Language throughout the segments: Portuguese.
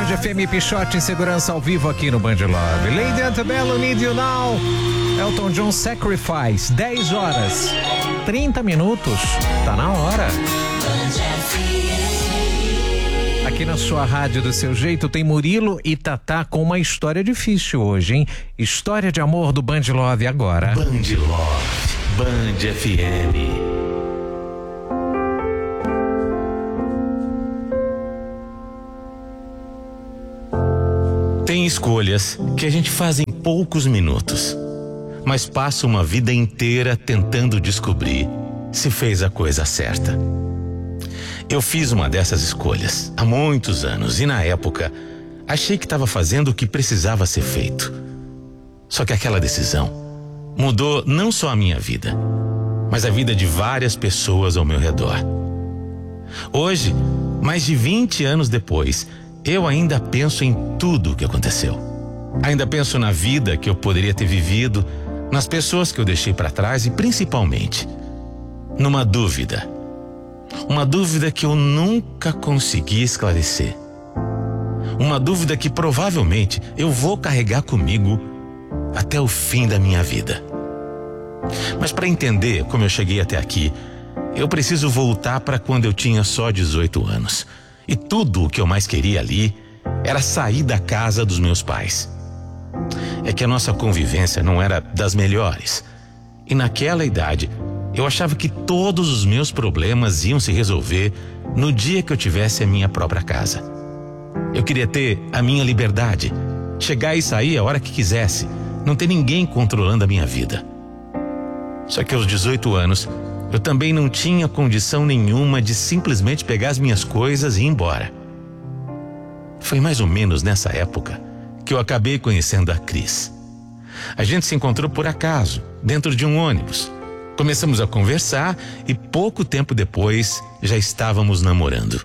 Band FM Pichote em segurança ao vivo aqui no Band Love. Lady Antebellum, Need You Now. Elton John, Sacrifice. 10 horas, 30 minutos. Tá na hora. Aqui na sua rádio do seu jeito tem Murilo e Tatá com uma história difícil hoje, hein? História de amor do Band Love agora. Band Love, Band FM. Tem escolhas que a gente faz em poucos minutos, mas passa uma vida inteira tentando descobrir se fez a coisa certa. Eu fiz uma dessas escolhas há muitos anos e na época achei que estava fazendo o que precisava ser feito. Só que aquela decisão mudou não só a minha vida, mas a vida de várias pessoas ao meu redor. Hoje, mais de 20 anos depois, eu ainda penso em tudo o que aconteceu. Ainda penso na vida que eu poderia ter vivido, nas pessoas que eu deixei para trás e principalmente numa dúvida. Uma dúvida que eu nunca consegui esclarecer. Uma dúvida que provavelmente eu vou carregar comigo até o fim da minha vida. Mas para entender como eu cheguei até aqui, eu preciso voltar para quando eu tinha só 18 anos. E tudo o que eu mais queria ali era sair da casa dos meus pais. É que a nossa convivência não era das melhores. E naquela idade, eu achava que todos os meus problemas iam se resolver no dia que eu tivesse a minha própria casa. Eu queria ter a minha liberdade, chegar e sair a hora que quisesse, não ter ninguém controlando a minha vida. Só que aos 18 anos, eu também não tinha condição nenhuma de simplesmente pegar as minhas coisas e ir embora. Foi mais ou menos nessa época que eu acabei conhecendo a Cris. A gente se encontrou por acaso, dentro de um ônibus. Começamos a conversar e pouco tempo depois já estávamos namorando.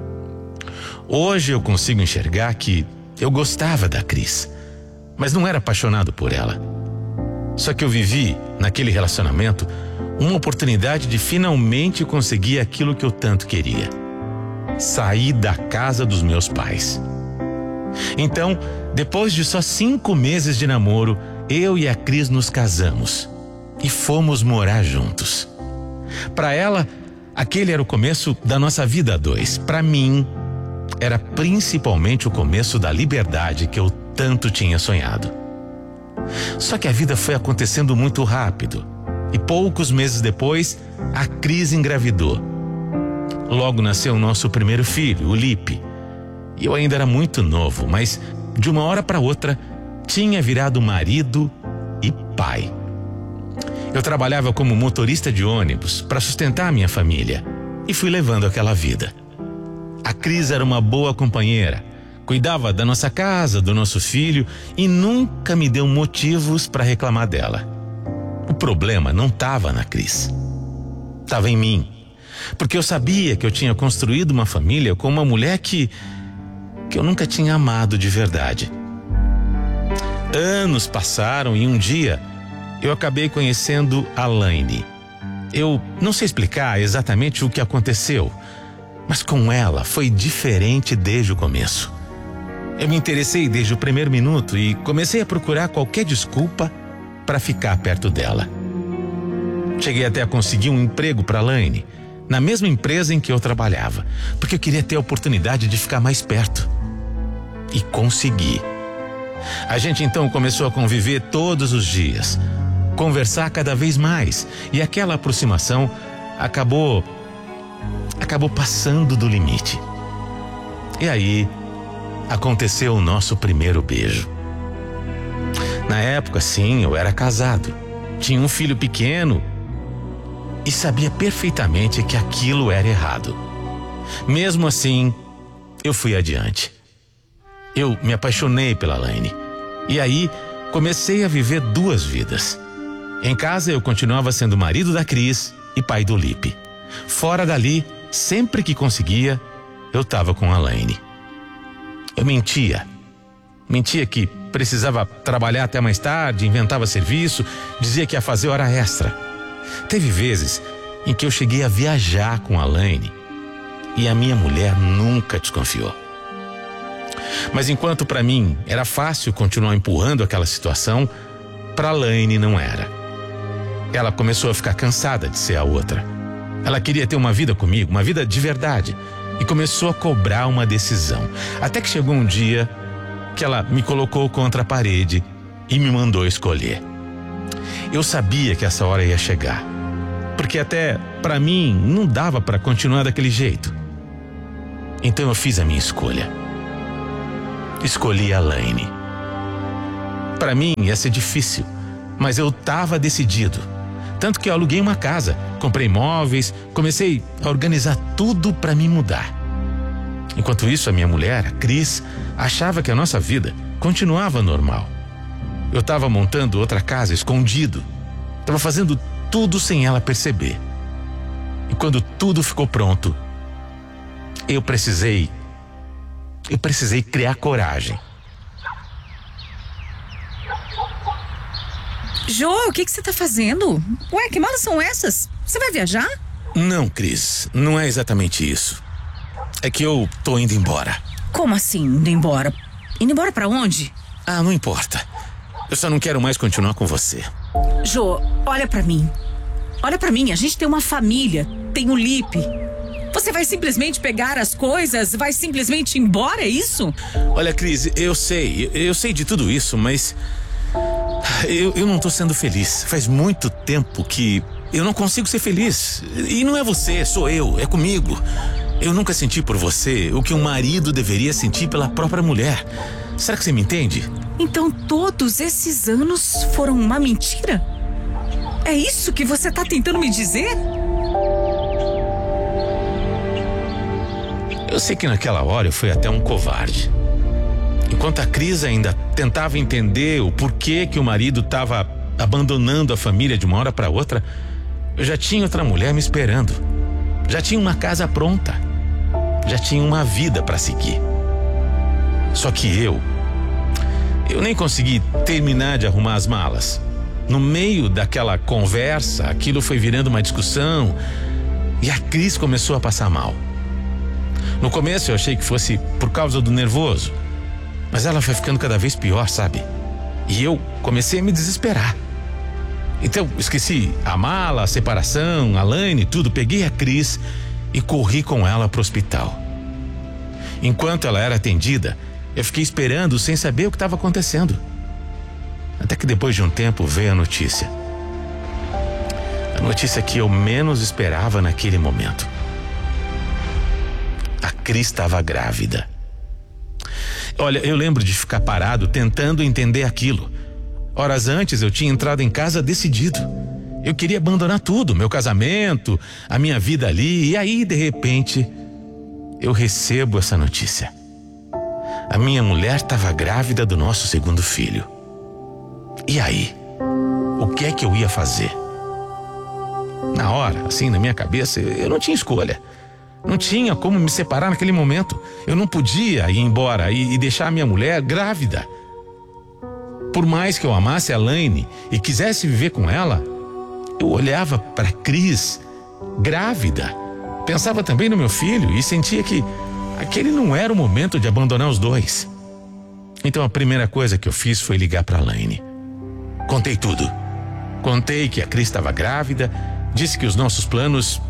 Hoje eu consigo enxergar que eu gostava da Cris, mas não era apaixonado por ela. Só que eu vivi, naquele relacionamento, uma oportunidade de finalmente conseguir aquilo que eu tanto queria: sair da casa dos meus pais. Então, depois de só 5 meses de namoro, eu e a Cris nos casamos e fomos morar juntos. Para ela, aquele era o começo da nossa vida a dois. Para mim, era principalmente o começo da liberdade que eu tanto tinha sonhado. Só que a vida foi acontecendo muito rápido. E poucos meses depois, a Cris engravidou. Logo nasceu o nosso primeiro filho, o Lipe. E eu ainda era muito novo, mas de uma hora para outra, tinha virado marido e pai. Eu trabalhava como motorista de ônibus para sustentar a minha família e fui levando aquela vida. A Cris era uma boa companheira, cuidava da nossa casa, do nosso filho e nunca me deu motivos para reclamar dela. O problema não estava na Cris, estava em mim, porque eu sabia que eu tinha construído uma família com uma mulher que eu nunca tinha amado de verdade. Anos passaram e um dia eu acabei conhecendo a Laine. Eu não sei explicar exatamente o que aconteceu, mas com ela foi diferente desde o começo. Eu me interessei desde o primeiro minuto e comecei a procurar qualquer desculpa para ficar perto dela. Cheguei até a conseguir um emprego para a Laine, na mesma empresa em que eu trabalhava, porque eu queria ter a oportunidade de ficar mais perto. E consegui. A gente então começou a conviver todos os dias, conversar cada vez mais, e aquela aproximação acabou passando do limite. E aí aconteceu o nosso primeiro beijo. Na época, sim, eu era casado, tinha um filho pequeno e sabia perfeitamente que aquilo era errado. Mesmo assim, eu fui adiante. Eu me apaixonei pela Laine e aí comecei a viver 2 vidas. Em casa eu continuava sendo marido da Cris e pai do Lipe. Fora dali, sempre que conseguia, eu estava com a Laine. Eu mentia que precisava trabalhar até mais tarde, inventava serviço, dizia que ia fazer hora extra. Teve vezes em que eu cheguei a viajar com a Laine e a minha mulher nunca desconfiou. Mas enquanto para mim era fácil continuar empurrando aquela situação, para Laine não era. Ela começou a ficar cansada de ser a outra. Ela queria ter uma vida comigo, uma vida de verdade, e começou a cobrar uma decisão. Até que chegou um dia que ela me colocou contra a parede e me mandou escolher. Eu sabia que essa hora ia chegar, porque até para mim não dava para continuar daquele jeito. Então eu fiz a minha escolha. Escolhi a Laine. Para mim ia ser difícil, mas eu estava decidido. Tanto que eu aluguei uma casa, comprei móveis, comecei a organizar tudo para me mudar. Enquanto isso, a minha mulher, a Cris, achava que a nossa vida continuava normal. Eu estava montando outra casa escondido. Estava fazendo tudo sem ela perceber. E quando tudo ficou pronto, eu precisei criar coragem. Jô, o que você tá fazendo? Ué, que malas são essas? Você vai viajar? Não, Cris, não é exatamente isso. É que eu tô indo embora. Como assim, indo embora? Indo embora pra onde? Ah, não importa. Eu só não quero mais continuar com você. Jô, olha pra mim. Olha pra mim, a gente tem uma família, tem o Lipe. Você vai simplesmente pegar as coisas, vai simplesmente ir embora, é isso? Olha, Cris, eu sei de tudo isso, mas eu não tô sendo feliz. Faz muito tempo que eu não consigo ser feliz. E não é você, sou eu, é comigo. Eu nunca senti por você o que um marido deveria sentir pela própria mulher. Será que você me entende? Então todos esses anos foram uma mentira? É isso que você tá tentando me dizer? Eu sei que naquela hora eu fui até um covarde. Enquanto a Cris ainda tentava entender o porquê que o marido estava abandonando a família de uma hora para outra, eu já tinha outra mulher me esperando. Já tinha uma casa pronta. Já tinha uma vida para seguir. Só que eu nem consegui terminar de arrumar as malas. No meio daquela conversa, aquilo foi virando uma discussão e a Cris começou a passar mal. No começo eu achei que fosse por causa do nervoso, mas ela foi ficando cada vez pior, sabe? E eu comecei a me desesperar. Então esqueci a mala, a separação, a Laine, tudo. Peguei a Cris e corri com ela pro hospital. Enquanto ela era atendida, eu fiquei esperando sem saber o que estava acontecendo. Até que depois de um tempo veio a notícia. A notícia que eu menos esperava naquele momento. A Cris estava grávida. Olha, eu lembro de ficar parado tentando entender aquilo. Horas antes eu tinha entrado em casa decidido. Eu queria abandonar tudo, meu casamento, a minha vida ali. E aí, de repente, eu recebo essa notícia. A minha mulher estava grávida do nosso segundo filho. E aí? O que é que eu ia fazer? Na hora, assim, na minha cabeça, eu não tinha escolha. Não tinha como me separar naquele momento. Eu não podia ir embora e deixar a minha mulher grávida. Por mais que eu amasse a Laine e quisesse viver com ela, eu olhava para Cris, grávida. Pensava também no meu filho e sentia que aquele não era o momento de abandonar os dois. Então a primeira coisa que eu fiz foi ligar para a Laine. Contei tudo. Contei que a Cris estava grávida, disse que os nossos planos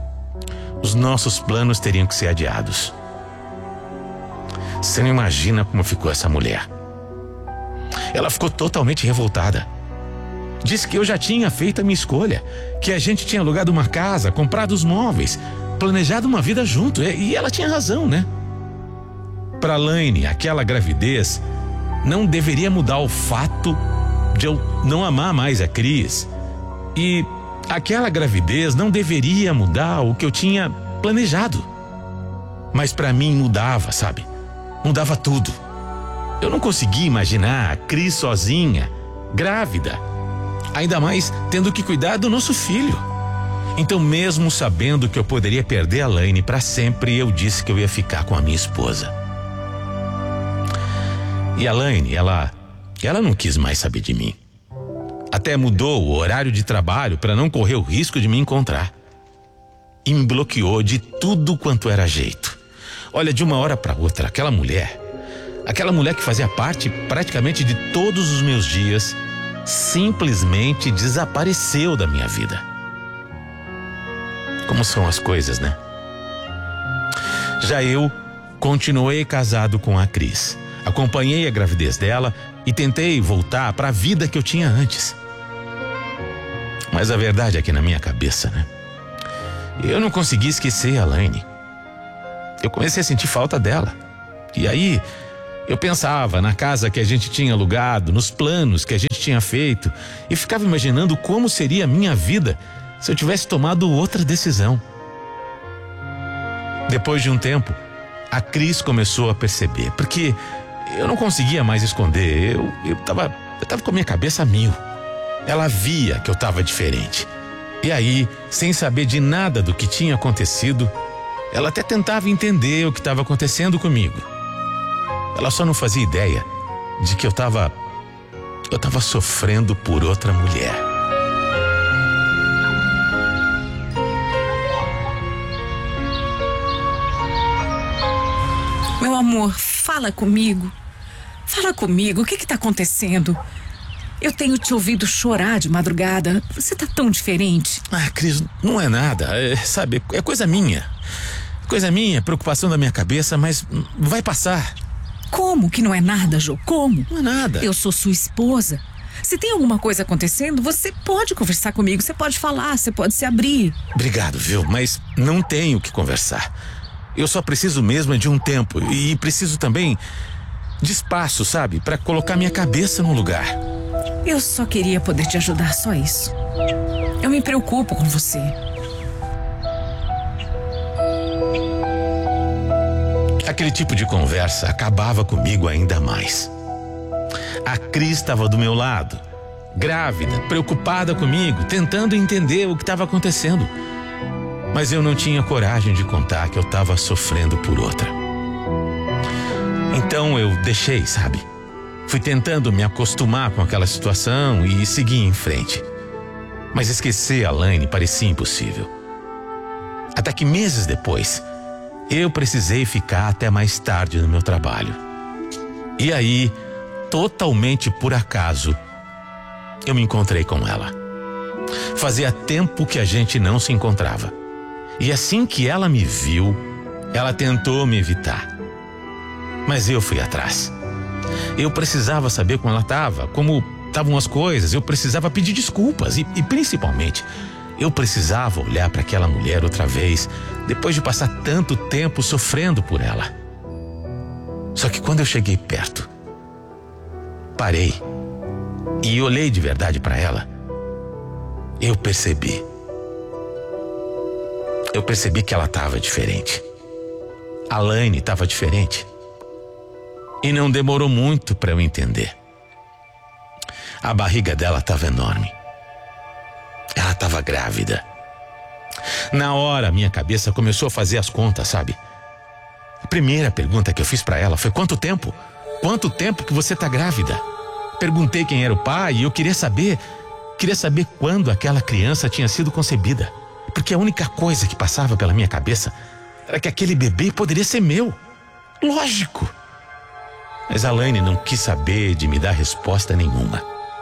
teriam que ser adiados. Você não imagina como ficou essa mulher. Ela ficou totalmente revoltada. Disse que eu já tinha feito a minha escolha, que a gente tinha alugado uma casa, comprado os móveis, planejado uma vida junto. E ela tinha razão, né? Para Laine, aquela gravidez não deveria mudar o fato de eu não amar mais a Cris. E aquela gravidez não deveria mudar o que eu tinha planejado. Mas para mim mudava, sabe? Mudava tudo. Eu não conseguia imaginar a Cris sozinha, grávida. Ainda mais tendo que cuidar do nosso filho. Então, mesmo sabendo que eu poderia perder a Laine para sempre, eu disse que eu ia ficar com a minha esposa. E a Laine, ela não quis mais saber de mim. Até mudou o horário de trabalho para não correr o risco de me encontrar. E me bloqueou de tudo quanto era jeito. Olha, de uma hora para outra, aquela mulher aquela mulher que fazia parte praticamente de todos os meus dias, simplesmente desapareceu da minha vida. Como são as coisas, né? Já eu continuei casado com a Cris. Acompanhei a gravidez dela e tentei voltar para a vida que eu tinha antes. Mas a verdade é que na minha cabeça, né? Eu não consegui esquecer a Elaine. Eu comecei a sentir falta dela. E aí, eu pensava na casa que a gente tinha alugado, nos planos que a gente tinha feito, e ficava imaginando como seria a minha vida se eu tivesse tomado outra decisão. Depois de um tempo, a Cris começou a perceber, porque eu não conseguia mais esconder, eu tava com a minha cabeça a mil. Ela via que eu tava diferente. E aí, sem saber de nada do que tinha acontecido, ela até tentava entender o que estava acontecendo comigo. Ela só não fazia ideia de que eu tava sofrendo por outra mulher. Meu amor, fala comigo. Fala comigo, o que está acontecendo? Eu tenho te ouvido chorar de madrugada. Você tá tão diferente. Ah, Cris, não é nada. Sabe, é coisa minha. Coisa minha, preocupação da minha cabeça, mas vai passar. Como que não é nada, Jô? Como? Não é nada. Eu sou sua esposa. Se tem alguma coisa acontecendo, você pode conversar comigo, você pode falar, você pode se abrir. Obrigado, viu? Mas não tenho o que conversar. Eu só preciso mesmo de um tempo e preciso também de espaço, sabe? Para colocar minha cabeça no lugar. Eu só queria poder te ajudar, só isso. Eu me preocupo com você. Aquele tipo de conversa acabava comigo ainda mais. A Cris estava do meu lado, grávida, preocupada comigo, tentando entender o que estava acontecendo. Mas eu não tinha coragem de contar que eu estava sofrendo por outra. Então eu deixei, sabe? Fui tentando me acostumar com aquela situação e seguir em frente. Mas esquecer a Elaine parecia impossível. Até que meses depois, eu precisei ficar até mais tarde no meu trabalho. E aí, totalmente por acaso, eu me encontrei com ela. Fazia tempo que a gente não se encontrava. E assim que ela me viu, ela tentou me evitar. Mas eu fui atrás. Eu precisava saber como ela estava, como estavam as coisas. Eu precisava pedir desculpas e principalmente, eu precisava olhar para aquela mulher outra vez, depois de passar tanto tempo sofrendo por ela. Só que quando eu cheguei perto, parei e olhei de verdade para ela, eu percebi que ela estava diferente. A Elaine estava diferente. E não demorou muito para eu entender. A barriga dela estava enorme. Ela estava grávida. Na hora, minha cabeça começou a fazer as contas, sabe? A primeira pergunta que eu fiz para ela foi: quanto tempo? Quanto tempo que você tá grávida? Perguntei quem era o pai e eu queria saber quando aquela criança tinha sido concebida. Porque a única coisa que passava pela minha cabeça era que aquele bebê poderia ser meu. Lógico. Mas a Elaine não quis saber de me dar resposta nenhuma.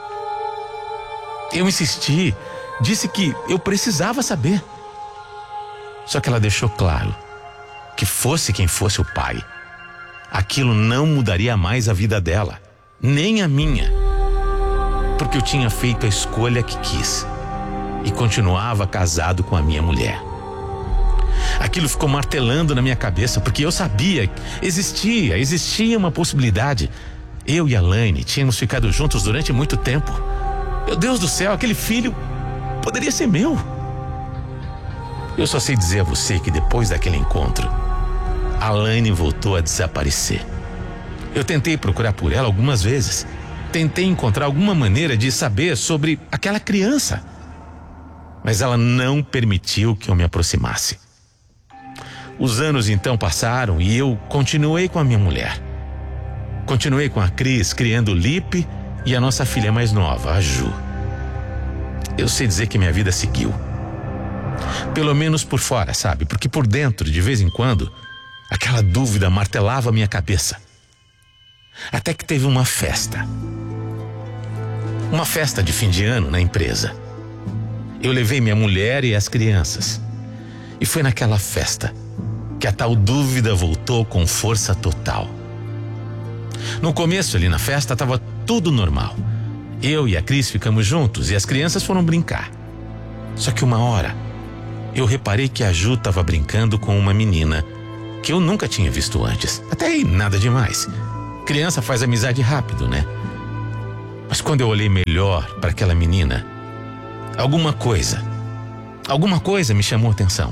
Eu insisti, disse que eu precisava saber. Só que ela deixou claro que fosse quem fosse o pai, aquilo não mudaria mais a vida dela, nem a minha. Porque eu tinha feito a escolha que quis e continuava casado com a minha mulher. Aquilo ficou martelando na minha cabeça, porque eu sabia que existia uma possibilidade. Eu e a Elaine tínhamos ficado juntos durante muito tempo. Meu Deus do céu, aquele filho poderia ser meu. Eu só sei dizer a você que depois daquele encontro, a Elaine voltou a desaparecer. Eu tentei procurar por ela algumas vezes. Tentei encontrar alguma maneira de saber sobre aquela criança. Mas ela não permitiu que eu me aproximasse. Os anos então passaram e eu continuei com a minha mulher. Continuei com a Cris, criando o Lipe e a nossa filha mais nova, a Ju. Eu sei dizer que minha vida seguiu. Pelo menos por fora, sabe? Porque por dentro, de vez em quando, aquela dúvida martelava a minha cabeça. Até que teve uma festa. Uma festa de fim de ano na empresa. Eu levei minha mulher e as crianças. E foi naquela festa que a tal dúvida voltou com força total. No começo, ali na festa, estava tudo normal. Eu e a Cris ficamos juntos e as crianças foram brincar. Só que uma hora, eu reparei que a Ju estava brincando com uma menina que eu nunca tinha visto antes. Até aí, nada demais. Criança faz amizade rápido, né? Mas quando eu olhei melhor para aquela menina, alguma coisa me chamou a atenção.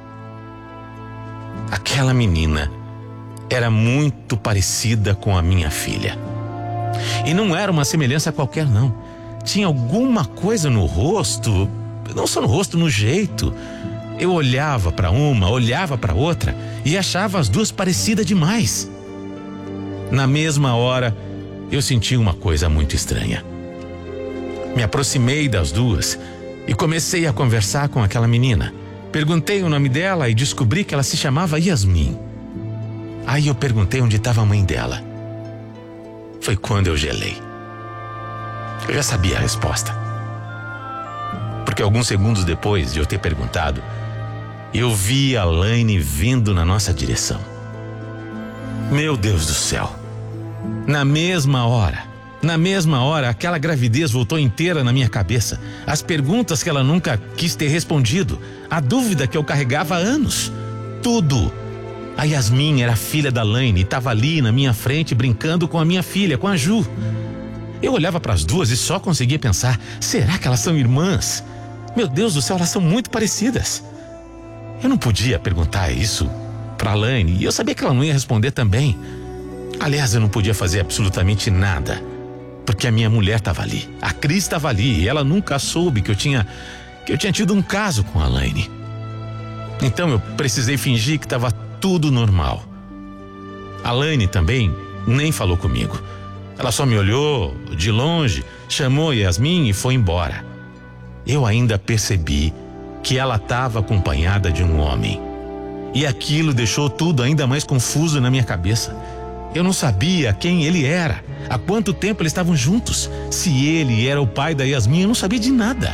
Aquela menina era muito parecida com a minha filha. E não era uma semelhança qualquer, não. Tinha alguma coisa no rosto, não só no rosto, no jeito. Eu olhava para uma, olhava para outra e achava as duas parecidas demais. Na mesma hora, eu senti uma coisa muito estranha. Me aproximei das duas e comecei a conversar com aquela menina. Perguntei o nome dela e descobri que ela se chamava Yasmin. Aí eu perguntei onde estava a mãe dela. Foi quando eu gelei. Eu já sabia a resposta. Porque alguns segundos depois de eu ter perguntado, eu vi a Laine vindo na nossa direção. Meu Deus do céu. Na mesma hora, aquela gravidez voltou inteira na minha cabeça. As perguntas que ela nunca quis ter respondido, a dúvida que eu carregava há anos. Tudo. A Yasmin era filha da Laine e estava ali na minha frente brincando com a minha filha, com a Ju. Eu olhava para as duas e só conseguia pensar, será que elas são irmãs? Meu Deus do céu, elas são muito parecidas. Eu não podia perguntar isso para a Laine e eu sabia que ela não ia responder também. Aliás, eu não podia fazer absolutamente nada, porque a minha mulher estava ali, a Cris estava ali e ela nunca soube que eu tinha tido um caso com a Laine. Então eu precisei fingir que estava tudo normal. A Laine também nem falou comigo. Ela só me olhou de longe, chamou Yasmin e foi embora. Eu ainda percebi que ela estava acompanhada de um homem. E aquilo deixou tudo ainda mais confuso na minha cabeça. Eu não sabia quem ele era, há quanto tempo eles estavam juntos. Se ele era o pai da Yasmin, eu não sabia de nada.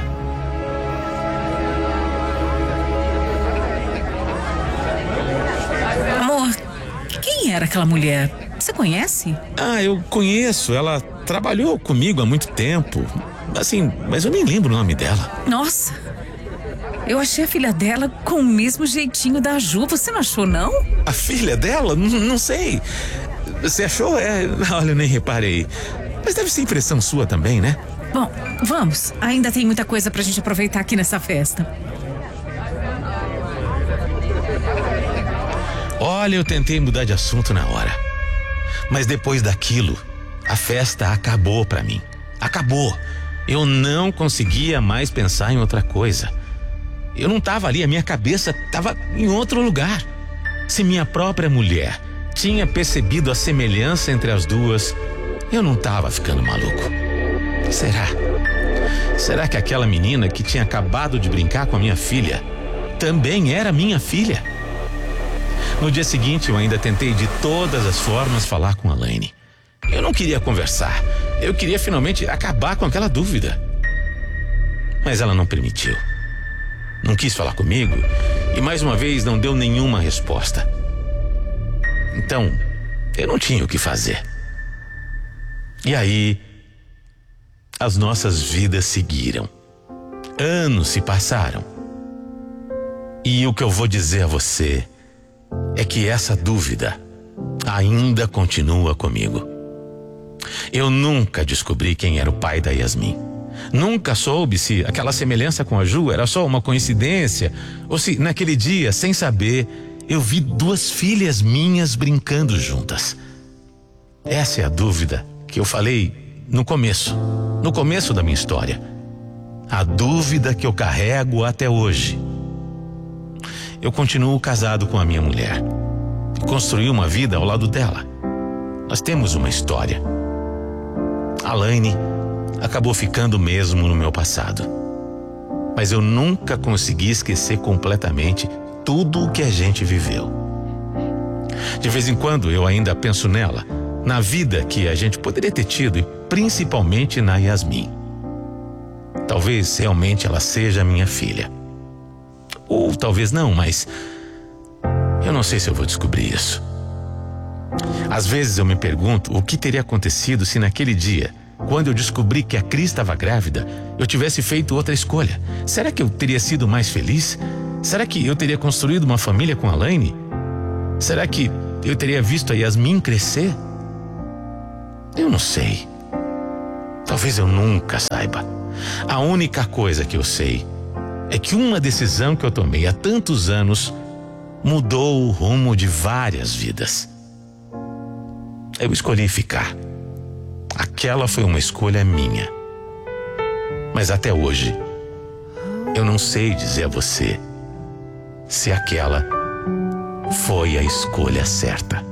Amor, quem era aquela mulher? Você conhece? Eu conheço. Ela trabalhou comigo há muito tempo. Assim, mas eu nem lembro o nome dela. Nossa, eu achei a filha dela com o mesmo jeitinho da Ju. Você não achou, não? A filha dela? Não sei. Você achou? Olha, eu nem reparei. Mas deve ser impressão sua também, né? Bom, vamos. Ainda tem muita coisa pra gente aproveitar aqui nessa festa. Olha, eu tentei mudar de assunto na hora. Mas depois daquilo, a festa acabou pra mim. Acabou. Eu não conseguia mais pensar em outra coisa. Eu não estava ali, a minha cabeça estava em outro lugar. Se minha própria mulher tinha percebido a semelhança entre as duas, eu não estava ficando maluco. Será que aquela menina que tinha acabado de brincar com a minha filha também era minha filha? No dia seguinte eu ainda tentei de todas as formas falar com a Laine. Eu não queria conversar, eu queria finalmente acabar com aquela dúvida. Mas ela não permitiu. Não quis falar comigo e mais uma vez não deu nenhuma resposta. Então, eu não tinha o que fazer. E aí, as nossas vidas seguiram. Anos se passaram. E o que eu vou dizer a você é que essa dúvida ainda continua comigo. Eu nunca descobri quem era o pai da Yasmin. Nunca soube se aquela semelhança com a Ju era só uma coincidência ou se naquele dia, sem saber, eu vi duas filhas minhas brincando juntas. Essa é a dúvida que eu falei no começo da minha história. A dúvida que eu carrego até hoje. Eu continuo casado com a minha mulher. Construí uma vida ao lado dela. Nós temos uma história. A Laine acabou ficando mesmo no meu passado. Mas eu nunca consegui esquecer completamente tudo o que a gente viveu. De vez em quando eu ainda penso nela, na vida que a gente poderia ter tido, e principalmente na Yasmin. Talvez realmente ela seja minha filha. Ou talvez não, mas eu não sei se eu vou descobrir isso. Às vezes eu me pergunto o que teria acontecido se naquele dia, quando eu descobri que a Cris estava grávida, eu tivesse feito outra escolha. Será que eu teria sido mais feliz? Será que eu teria construído uma família com a Laine? Será que eu teria visto a Yasmin crescer? Eu não sei. Talvez eu nunca saiba. A única coisa que eu sei é que uma decisão que eu tomei há tantos anos mudou o rumo de várias vidas. Eu escolhi ficar. Aquela foi uma escolha minha. Mas até hoje, eu não sei dizer a você se aquela foi a escolha certa.